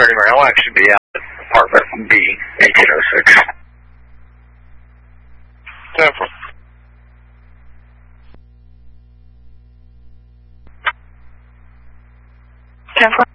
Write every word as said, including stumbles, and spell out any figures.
thirty Maryland, I should be out at apartment B, eighteen oh six. ten four. ten four.